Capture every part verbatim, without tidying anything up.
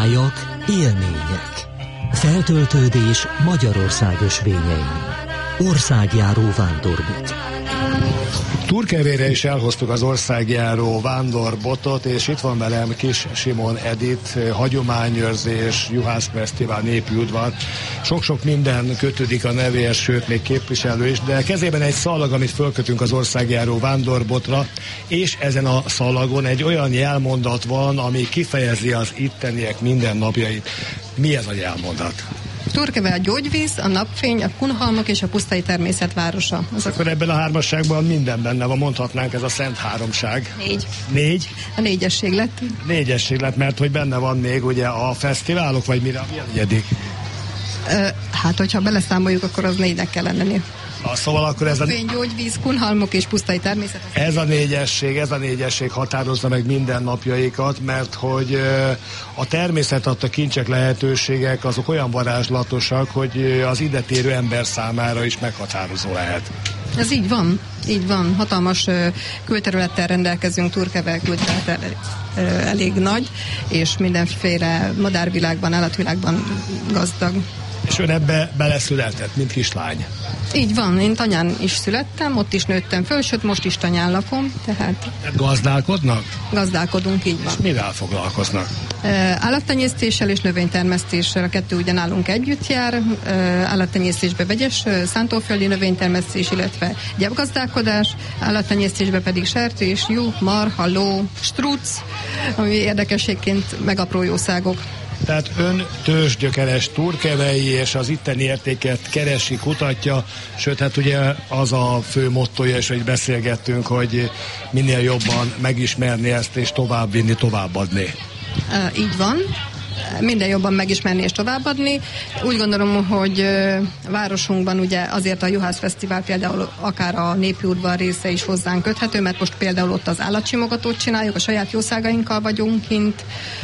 Tájak, élmények. Feltöltődés Magyarország ösvényein. Országjáró vándorbolt. Turkevére is elhoztuk az országjáró vándorbotot, és itt van velem Kis Simon Edith, hagyományőrzés, juhászfesztivál, népi udvar. Sok-sok minden kötődik a nevéhez, sőt még képviselő is, de kezében egy szalag, amit fölkötünk az országjáró vándorbotra, és ezen a szalagon egy olyan jelmondat van, ami kifejezi az itteniek mindennapjait. Mi ez a jelmondat? Turkeve a gyógyvíz, a napfény, a kunhalmok és a pusztai természet városa. Azok... Akkor ebben a hármasságban minden benne van, mondhatnánk, ez a szent háromság. Négy. Négy? A négyesség lett. Négyesség lett, mert hogy benne van még ugye a fesztiválok, vagy mire a negyedik? Hát, hogyha beleszámoljuk, akkor az négynek kell lenni. Ah, szóval akkor ez a... Napfény, gyógyvíz, kunhalmok és pusztai természet. Ez a négyesség, ez a négyesség határozza meg minden napjaikat, mert hogy a természet adta kincsek, lehetőségek, azok olyan varázslatosak, hogy az ide térő ember számára is meghatározó lehet. Ez így van, így van. Hatalmas külterülettel rendelkezünk, Turkeve külterület elég nagy, és mindenféle madárvilágban, állatvilágban gazdag. És ön ebbe beleszületett, mint kislány? Így van, én Tanyán is születtem, ott is nőttem föl, sőt most is Tanyán lakom, tehát... Gazdálkodnak? Gazdálkodunk, így van. És mivel foglalkoznak? Állattenyésztéssel és növénytermesztéssel, a kettő ugye nálunk együtt jár, állattenyésztésbe vegyes szántóföldi növénytermesztés, illetve gyepgazdálkodás, állattenyésztésbe pedig sertés, juh, marha, ló, struc, ami érdekességként megapró jószágok. Tehát ön tőzsgyökeres turkevei, és az itteni értéket keresi, kutatja, sőt, hát ugye az a fő mottoja, és hogy beszélgettünk, hogy minél jobban megismerni ezt, és továbbvinni, továbbadni. Uh, így van. Minden jobban megismerni és továbbadni. Úgy gondolom, hogy a városunkban ugye azért a Juhászfesztivál például akár a népi udvar része is hozzánk köthető, mert most például ott az állatsimogatót csináljuk, a saját jószágainkkal vagyunk kint,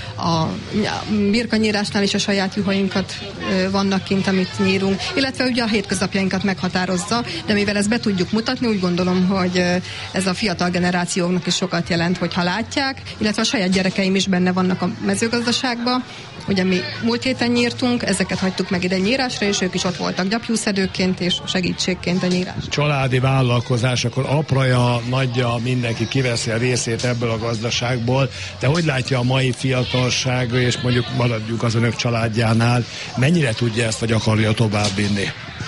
a birkanyírásnál is a saját juhainkat vannak kint, amit nyírunk, illetve ugye a hétköznapjainkat meghatározza, de mivel ezt be tudjuk mutatni, úgy gondolom, hogy ez a fiatal generációknak is sokat jelent, hogyha látják, illetve a saját gyerekeim is benne vannak a mezőgazdaságban. Ugye mi múlt héten nyírtunk, ezeket hagytuk meg ide nyírásra, és ők is ott voltak gyapjúszedőként és segítségként a nyírás. Családi vállalkozás, akkor apraja, nagyja, mindenki kiveszi a részét ebből a gazdaságból, de hogy látja a mai fiatalság, és mondjuk maradjuk az önök családjánál, mennyire tudja ezt, vagy akarja továbbvinni?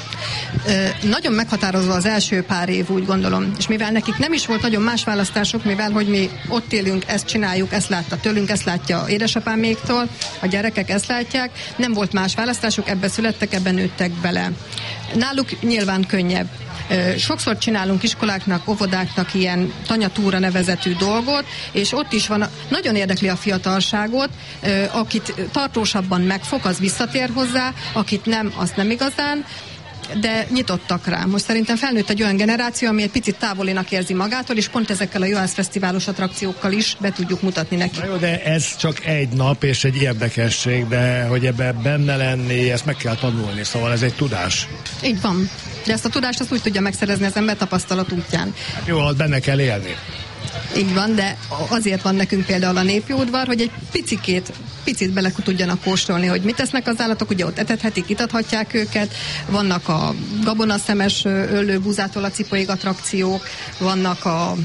Ö, nagyon meghatározva az első pár év, úgy gondolom. És mivel nekik nem is volt nagyon más választások, mivel hogy mi ott élünk, ezt csináljuk, ezt látta tőlünk, ezt látja édesapáméktól, a gyerekek ezt látják, nem volt más választásuk, ebbe születtek, ebben nőttek bele. Náluk nyilván könnyebb. Sokszor csinálunk iskoláknak, óvodáknak ilyen tanyatúra nevezetű dolgot, és ott is van, nagyon érdekli a fiatalságot, akit tartósabban megfog, az visszatér hozzá, akit nem, az nem igazán, de nyitottak rá. Most szerintem felnőtt egy olyan generáció, ami egy picit távolinak érzi magától, és pont ezekkel a Juhászfesztiválos attrakciókkal is be tudjuk mutatni neki. Na jó, de ez csak egy nap és egy érdekesség, de hogy ebben benne lenni, ezt meg kell tanulni, szóval ez egy tudás. Így van. De ezt a tudást azt úgy tudja megszerezni az ember tapasztalat útján. Hát jó, benne kell élni. Így van, de azért van nekünk például a népi udvar, hogy egy picikét, picit bele tudjanak kóstolni, hogy mit tesznek az állatok, ugye ott etethetik, itathatják őket, vannak a gabonaszemes öllőbúzától a cipóig attrakciók, vannak a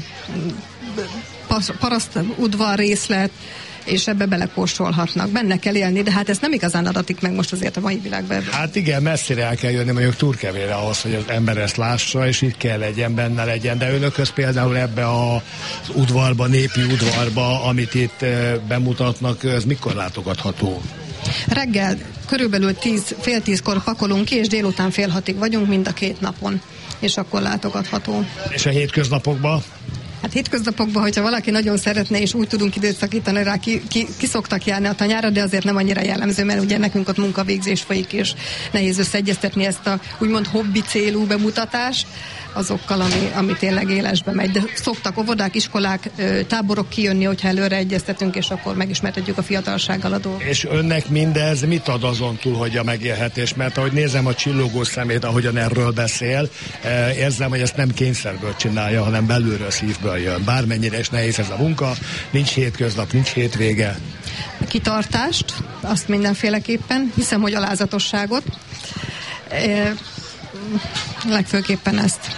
paraszt udvar részlet, és ebbe belekóstolhatnak. Benne kell élni, de hát ez nem igazán adatik meg most azért a mai világban. Hát igen, messzire el kell jönni mondjuk Turkevére ahhoz, hogy az ember ezt lássa, és itt kell legyen, benne legyen. De önökhöz például ebbe az udvarba, népi udvarba, amit itt bemutatnak, ez mikor látogatható? Reggel körülbelül tíz, fél tízkor pakolunk ki, és délután fél hatig vagyunk mind a két napon, és akkor látogatható. És a hétköznapokban? Hát hétköznapokban, hogyha valaki nagyon szeretne, és úgy tudunk időt szakítani rá, ki, ki, ki szoktak járni a tanyára, de azért nem annyira jellemző, mert ugye nekünk ott munkavégzés folyik, és nehéz összeegyeztetni ezt a úgymond hobbi célú bemutatást azokkal, ami, ami tényleg élesbe megy. De szoktak óvodák, iskolák, táborok kijönni, hogyha előre egyeztetünk, és akkor megismertetjük a fiatalsággal a dolgot. És önnek mindez mit ad azon túl, hogy a megélhetés? Mert ahogy nézem a csillogó szemét, ahogyan erről beszél, érzem, hogy ezt nem kényszerből csinálja, hanem belülről, szívből jön. Bármennyire is nehéz ez a munka, nincs hétköznap, nincs hétvége. A kitartást, azt mindenféleképpen, hiszem, hogy alázatosságot, e, legfőképpen ezt,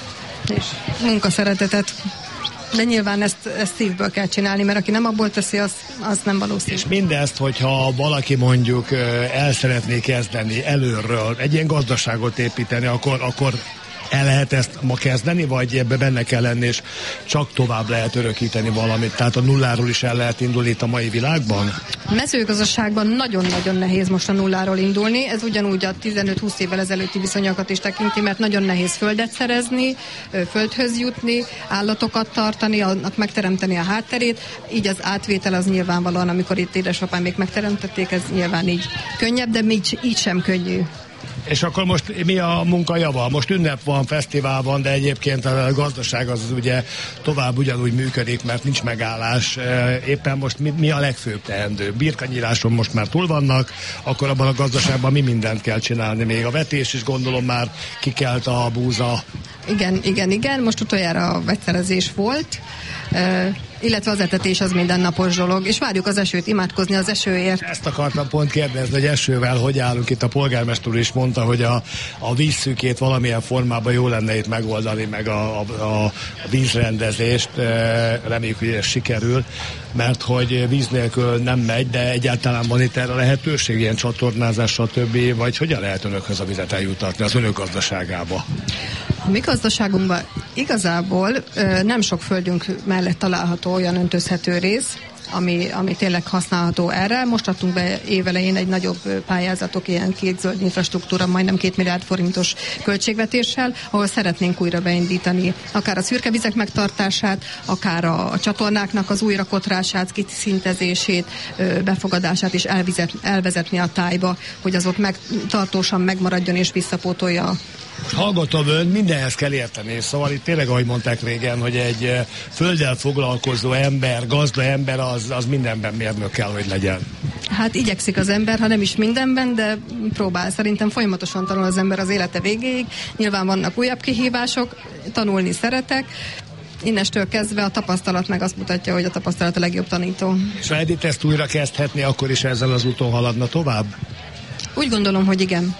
és munkaszeretetet. De nyilván ezt, ezt szívből kell csinálni, mert aki nem abból teszi, az, az nem valószínű. És mindezt, hogyha valaki mondjuk el szeretné kezdeni előről, egy ilyen gazdaságot építeni, akkor, akkor el lehet ezt ma kezdeni, vagy ebbe benne kell lenni, és csak tovább lehet örökíteni valamit? Tehát a nulláról is el lehet indulni itt a mai világban? A mezőgazdaságban nagyon-nagyon nehéz most a nulláról indulni. Ez ugyanúgy a tizenöt-húsz évvel ezelőtti viszonyokat is tekinti, mert nagyon nehéz földet szerezni, földhöz jutni, állatokat tartani, annak megteremteni a hátterét. Így az átvétel az nyilvánvalóan, amikor itt édesapám még megteremtették, ez nyilván így könnyebb, de így, így sem könnyű. És akkor most mi a munka java? Most ünnep van, fesztivál van, de egyébként a gazdaság az ugye tovább ugyanúgy működik, mert nincs megállás. Éppen most mi, mi a legfőbb teendő? Birkanyíráson most már túl vannak, akkor abban a gazdaságban mi mindent kell csinálni? Még a vetés is gondolom már kikelt a búza. Igen, igen, igen. Most utoljára a vegyszerezés volt, uh, illetve az etetés az mindennapos dolog, és várjuk az esőt, imádkozni az esőért. Ezt akartam pont kérdezni, hogy esővel hogy állunk. Itt a polgármester is mondta, hogy a, a vízszűkét valamilyen formában jó lenne itt megoldani, meg a, a, a vízrendezést. Reméljük, hogy ez sikerül, mert hogy víz nélkül nem megy, de egyáltalán van itt erre lehetőség, ilyen csatornázás, stb. Vagy hogyan lehet önökhöz a vizet eljutatni az önök gazdaságába? A mi gazdaságunkban igazából ö, nem sok földünk mellett található olyan öntözhető rész, ami, ami tényleg használható erre. Most adtunk be évelején egy nagyobb pályázatok, ilyen kék zöld infrastruktúra, majdnem két milliárd forintos költségvetéssel, ahol szeretnénk újra beindítani akár a szürke vizek megtartását, akár a, a csatornáknak az újrakotrását, kiszintezését, befogadását és elvizet, elvezetni a tájba, hogy az ott meg, tartósan megmaradjon és visszapótolja. Most hallgatom ön, mindenhez kell érteni, szóval itt tényleg, ahogy mondták régen, hogy egy földdel foglalkozó ember, gazda ember, az, az mindenben mérnök kell, hogy legyen. Hát igyekszik az ember, ha nem is mindenben, de próbál. Szerintem folyamatosan tanul az ember az élete végéig. Nyilván vannak újabb kihívások, tanulni szeretek. Innestől kezdve a tapasztalat meg azt mutatja, hogy a tapasztalat a legjobb tanító. És ha Edith ezt újra kezdhetni, akkor is ezzel az úton haladna tovább? Úgy gondolom, hogy igen.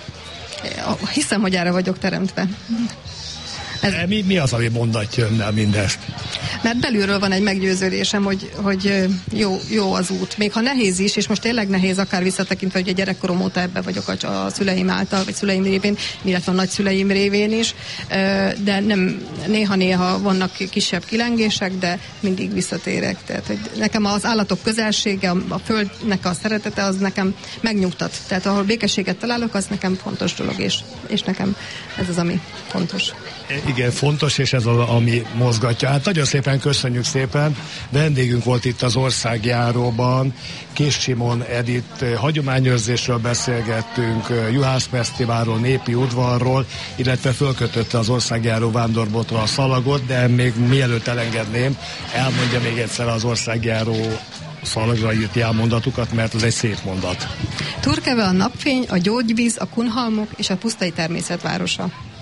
Hiszem, hogy erre vagyok teremtve. Ez... Mi, mi az, ami mondatja önnel mindezt? Mert belülről van egy meggyőződésem, hogy, hogy jó, jó az út. Még ha nehéz is, és most tényleg nehéz, akár visszatekintve, hogy a gyerekkorom óta ebbe vagyok a, a szüleim által, vagy szüleim révén, illetve a nagyszüleim révén is, de nem, néha-néha vannak kisebb kilengések, de mindig visszatérek. Tehát, hogy nekem az állatok közelsége, a földnek a szeretete, az nekem megnyugtat. Tehát ahol békességet találok, az nekem fontos dolog, és, és nekem ez az, ami fontos. Igen, fontos, és ez az, ami mozgatja. Hát nagyon szépen köszönjük szépen. Vendégünk volt itt az Országjáróban. Kis Simon Edith, hagyományőrzésről beszélgettünk, juhászfesztiválról, népi udvarról, illetve fölkötötte az Országjáró vándorbotra a szalagot, de még mielőtt elengedném, elmondja még egyszer az Országjáró szalagra írt jelmondatukat, mert az egy szép mondat. Turkeve a napfény, a gyógyvíz, a kunhalmok és a pusztai természetvárosa.